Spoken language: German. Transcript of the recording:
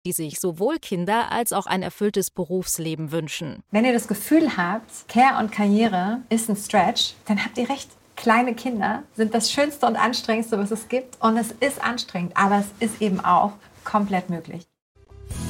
die sich sowohl Kinder als auch ein erfülltes Berufsleben wünschen. Wenn ihr das Gefühl habt, Care und Karriere ist ein Stretch, dann habt ihr recht. Kleine Kinder sind das Schönste und Anstrengendste, was es gibt. Und es ist anstrengend, aber es ist eben auch komplett möglich.